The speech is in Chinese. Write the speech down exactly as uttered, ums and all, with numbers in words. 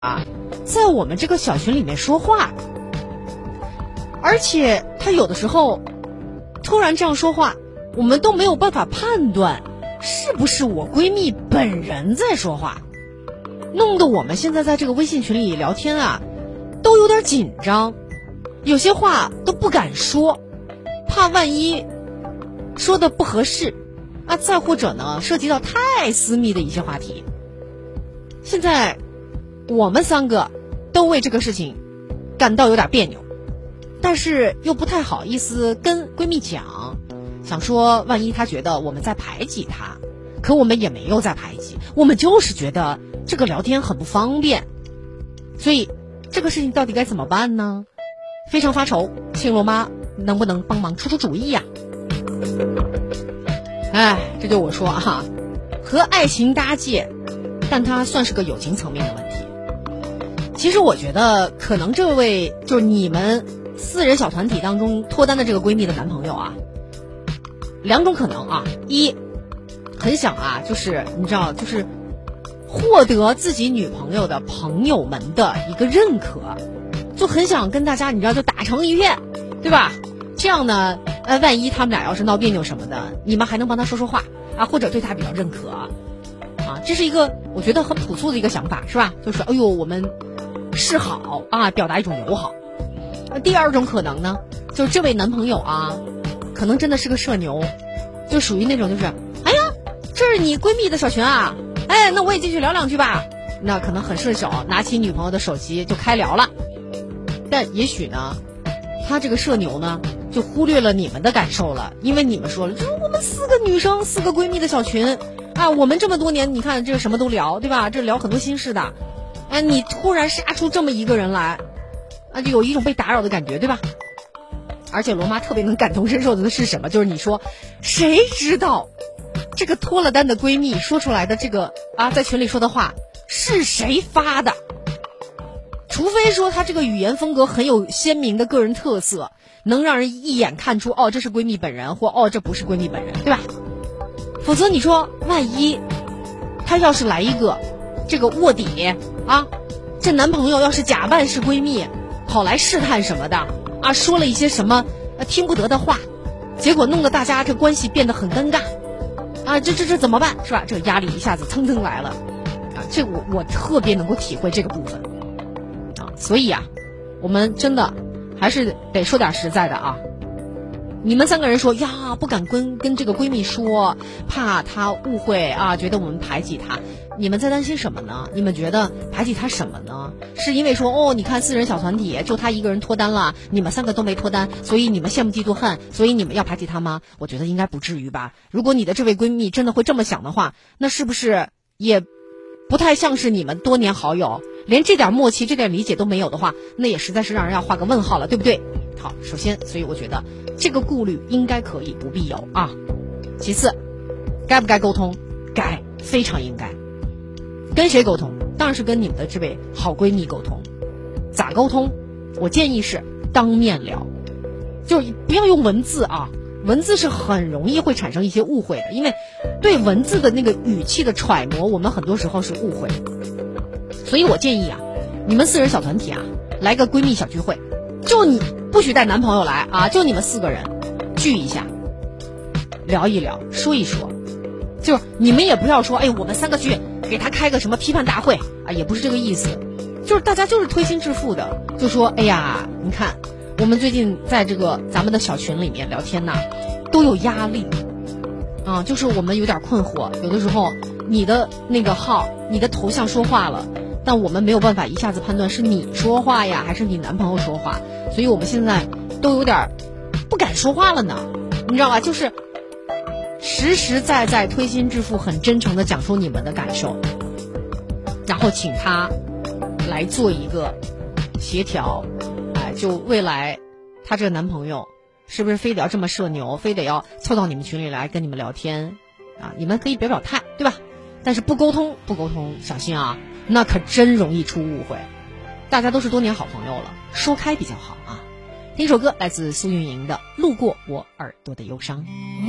啊，在我们这个小群里面说话，而且他有的时候突然这样说话，我们都没有办法判断是不是我闺蜜本人在说话，弄得我们现在在这个微信群里聊天啊，都有点紧张，有些话都不敢说，怕万一说的不合适啊，再或者呢，涉及到太私密的一些话题。现在我们三个都为这个事情感到有点别扭，但是又不太好意思跟闺蜜讲，想说万一她觉得我们在排挤她，可我们也没有在排挤，我们就是觉得这个聊天很不方便，所以这个事情到底该怎么办呢？非常发愁，青罗妈能不能帮忙出出主意呀？哎，这就我说啊，和爱情搭界，但它算是个友情层面的问题。其实我觉得可能这位就是你们四人小团体当中脱单的这个闺蜜的男朋友啊，两种可能啊，一很想啊，就是你知道，就是获得自己女朋友的朋友们的一个认可，就很想跟大家你知道就打成一片，对吧？这样呢，呃，万一他们俩要是闹别扭什么的，你们还能帮他说说话啊，或者对他比较认可啊，这是一个我觉得很朴素的一个想法，是吧？就是哎呦，我们示好啊，表达一种友好。第二种可能呢，就是这位男朋友啊，可能真的是个社牛，就属于那种就是，哎呀，这是你闺蜜的小群啊，哎，那我也进去聊两句吧。那可能很顺手，拿起女朋友的手机就开聊了。但也许呢，他这个社牛呢，就忽略了你们的感受了，因为你们说了，就是我们四个女生，四个闺蜜的小群啊，我们这么多年，你看这个什么都聊，对吧？这聊很多心事的。哎，你突然杀出这么一个人来，啊，就有一种被打扰的感觉，对吧？而且罗妈特别能感同身受的是什么？就是你说，谁知道这个脱了单的闺蜜说出来的这个啊，在群里说的话是谁发的？除非说她这个语言风格很有鲜明的个人特色，能让人一眼看出哦，这是闺蜜本人，或哦，这不是闺蜜本人，对吧？否则你说万一她要是来一个这个卧底啊，这男朋友要是假扮是闺蜜跑来试探什么的啊，说了一些什么、呃、听不得的话，结果弄得大家这关系变得很尴尬啊，这这这怎么办，是吧？这个压力一下子蹭蹭来了啊，这我我特别能够体会这个部分啊，所以啊，我们真的还是得说点实在的啊。你们三个人说呀，不敢跟跟这个闺蜜说，怕她误会啊，觉得我们排挤她。你们在担心什么呢？你们觉得排挤她什么呢？是因为说哦，你看四人小团体就她一个人脱单了，你们三个都没脱单，所以你们羡慕嫉妒恨，所以你们要排挤她吗？我觉得应该不至于吧。如果你的这位闺蜜真的会这么想的话，那是不是也不太像是你们多年好友，连这点默契这点理解都没有的话，那也实在是让人要画个问号了，对不对？好，首先所以我觉得这个顾虑应该可以不必有啊。其次，该不该沟通？该，非常应该。跟谁沟通？当然是跟你们的这位好闺蜜沟通。咋沟通？我建议是当面聊，就不要用文字啊，文字是很容易会产生一些误会的，因为对文字的那个语气的揣摩，我们很多时候是误会。所以我建议啊，你们四人小团体啊，来个闺蜜小聚会，就你不许带男朋友来啊，就你们四个人聚一下，聊一聊，说一说。就是你们也不要说，哎，我们三个去给他开个什么批判大会啊，也不是这个意思。就是大家就是推心置腹的，就说，哎呀，你看我们最近在这个咱们的小群里面聊天呐，都有压力啊，就是我们有点困惑，有的时候你的那个号，你的头像说话了，但我们没有办法一下子判断是你说话呀，还是你男朋友说话，所以我们现在都有点不敢说话了呢，你知道吧？就是实实在在推心置腹很真诚的讲出你们的感受，然后请他来做一个协调。哎，就未来他这个男朋友是不是非得要这么社牛，非得要凑到你们群里来跟你们聊天啊？你们可以表表态，对吧？但是不沟通不沟通小心啊，那可真容易出误会。大家都是多年好朋友了，说开比较好啊。听首歌来自苏运莹的《路过我耳朵的忧伤》。